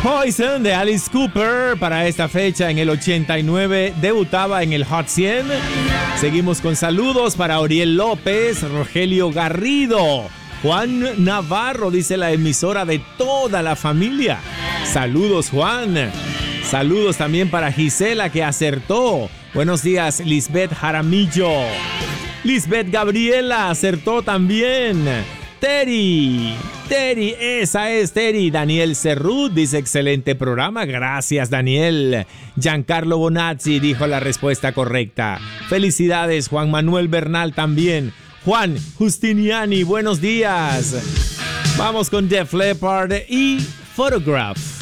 Poison de Alice Cooper para esta fecha en el 89 debutaba en el Hot 100. Seguimos con saludos para Oriel López, Rogelio Garrido, Juan Navarro, dice la emisora de toda la familia. Saludos, Juan. Saludos también para Gisela, que acertó. Buenos días, Lisbeth Jaramillo. Lisbeth Gabriela acertó también. Terry, esa es Terry. Daniel Cerrut dice excelente programa. Gracias, Daniel. Giancarlo Bonazzi dijo la respuesta correcta. Felicidades, Juan Manuel Bernal también. Juan Justiniani, buenos días. Vamos con Def Leppard y Photograph.